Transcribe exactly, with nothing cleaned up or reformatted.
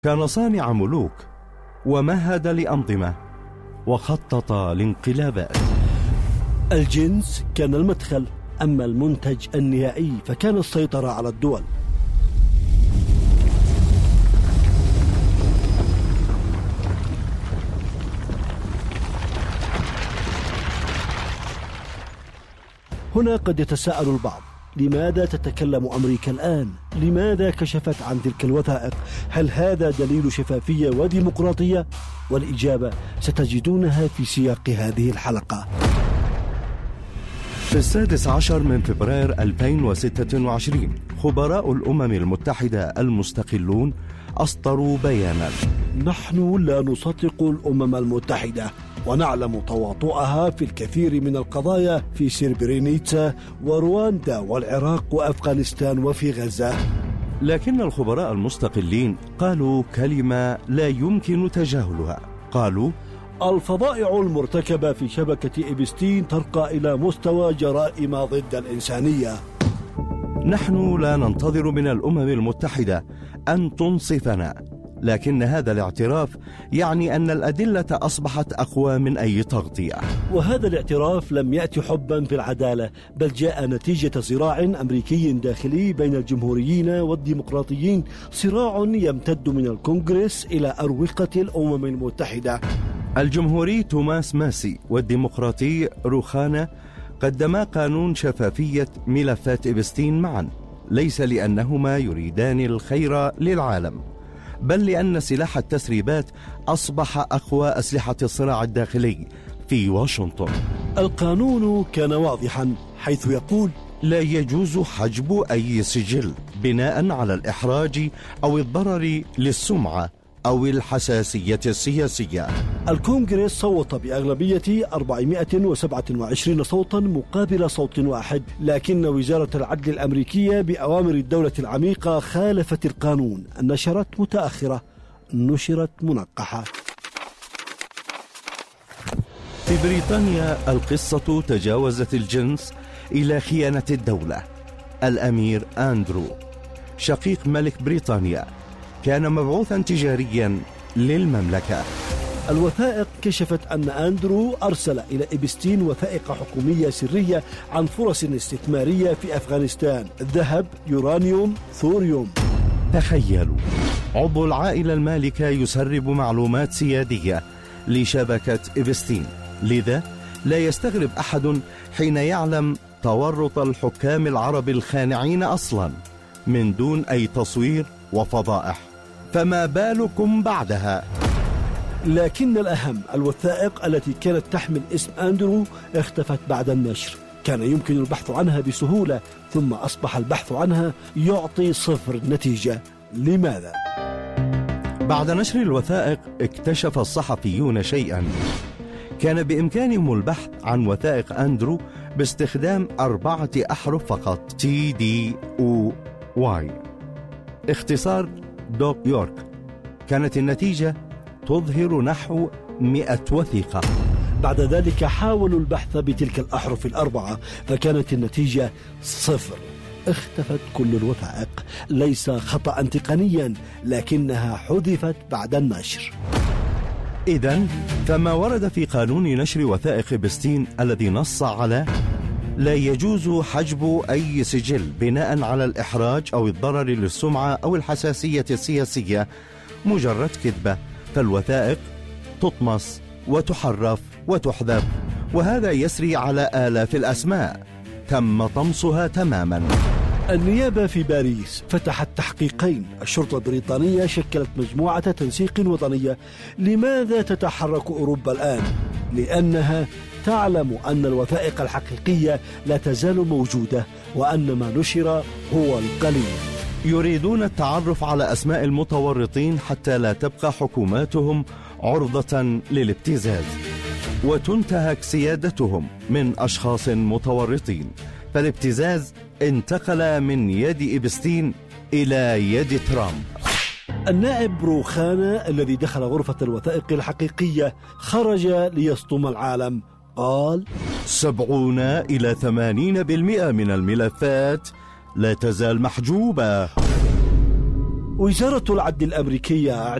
كان صانع ملوك ومهد لأنظمة وخطط لانقلابات. الجنس كان المدخل، أما المنتج النهائي فكان السيطرة على الدول. هنا قد يتساءل البعض: لماذا تتكلم أمريكا الآن؟ لماذا كشفت عن تلك الوثائق؟ هل هذا دليل شفافية وديمقراطية؟ والإجابة ستجدونها في سياق هذه الحلقة. في السادس عشر من فبراير ألفين وستة وعشرين خبراء الأمم المتحدة المستقلون أصدروا بيانا: نحن لا نصدق الأمم المتحدة ونعلم تواطؤها في الكثير من القضايا في سيربرينيتسا ورواندا والعراق وأفغانستان وفي غزة. لكن الخبراء المستقلين قالوا كلمة لا يمكن تجاهلها. قالوا: الفظائع المرتكبة في شبكة إبستين ترقى إلى مستوى جرائم ضد الإنسانية. نحن لا ننتظر من الأمم المتحدة أن تنصفنا، لكن هذا الاعتراف يعني أن الأدلة أصبحت أقوى من أي تغطية. وهذا الاعتراف لم يأتي حبا في العدالة، بل جاء نتيجة صراع أمريكي داخلي بين الجمهوريين والديمقراطيين، صراع يمتد من الكونغرس إلى أروقة الأمم المتحدة. الجمهوري توماس ماسي والديمقراطي روخانا قدما قانون شفافية ملفات إبستين معا، ليس لأنهما يريدان الخير للعالم، بل لأن سلاح التسريبات أصبح أقوى أسلحة الصراع الداخلي في واشنطن. القانون كان واضحا حيث يقول: لا يجوز حجب أي سجل بناء على الإحراج أو الضرر للسمعة أو الحساسية السياسية. الكونغرس صوت بأغلبية أربعمائة وسبعة وعشرين صوتا مقابل صوت واحد، لكن وزارة العدل الأمريكية بأوامر الدولة العميقة خالفت القانون، نشرت متأخرة، نشرت منقحة. في بريطانيا القصة تجاوزت الجنس إلى خيانة الدولة. الأمير أندرو شقيق ملك بريطانيا كان مبعوثا تجاريا للمملكة. الوثائق كشفت أن أندرو أرسل إلى إبستين وثائق حكومية سرية عن فرص استثمارية في أفغانستان: ذهب، يورانيوم، ثوريوم. تخيلوا، عضو العائلة المالكة يسرب معلومات سيادية لشبكة إبستين، لذا لا يستغرب أحد حين يعلم تورط الحكام العرب الخانعين أصلا من دون أي تصوير وفضائح. فما بالكم بعدها؟ لكن الأهم، الوثائق التي كانت تحمل اسم أندرو اختفت بعد النشر. كان يمكن البحث عنها بسهولة، ثم أصبح البحث عنها يعطي صفر نتيجة. لماذا؟ بعد نشر الوثائق اكتشف الصحفيون شيئا. كان بإمكانهم البحث عن وثائق أندرو باستخدام أربعة أحرف فقط: تي دي أو واي، اختصار دوك يورك. كانت النتيجة تظهر نحو مئة وثيقة. بعد ذلك حاولوا البحث بتلك الأحرف الأربعة، فكانت النتيجة صفر. اختفت كل الوثائق، ليس خطأ تقنيا، لكنها حذفت بعد النشر. إذن فما ورد في قانون نشر وثائق إبستين الذي نص على لا يجوز حجب أي سجل بناء على الإحراج أو الضرر للسمعة أو الحساسية السياسية مجرد كذبة، فالوثائق تطمس وتحرف وتحذف، وهذا يسري على آلاف الأسماء تم طمسها تماما. النيابة في باريس فتحت تحقيقين. الشرطة البريطانية شكلت مجموعة تنسيق وطنية. لماذا تتحرك أوروبا الآن؟ لأنها تعلم أن الوثائق الحقيقية لا تزال موجودة، وأن ما نشر هو القليل. يريدون التعرف على أسماء المتورطين حتى لا تبقى حكوماتهم عرضة للابتزاز وتنتهك سيادتهم من أشخاص متورطين. فالابتزاز انتقل من يد إبستين إلى يد ترامب. النائب روخانا الذي دخل غرفة الوثائق الحقيقية خرج ليصطم العالم. قال: سبعون إلى ثمانين بالمئة من الملفات لا تزال محجوبة. وزارة العدل الأمريكية